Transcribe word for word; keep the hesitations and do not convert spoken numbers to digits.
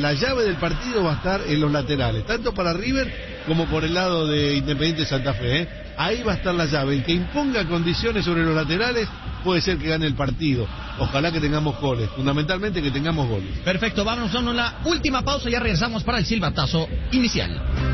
la llave del partido va a estar en los laterales, tanto para River como por el lado de Independiente Santa Fe, ¿eh? Ahí va a estar la llave. El que imponga condiciones sobre los laterales puede ser que gane el partido. Ojalá que tengamos goles, fundamentalmente que tengamos goles. Perfecto, vámonos a una última pausa y ya regresamos para el silbatazo inicial.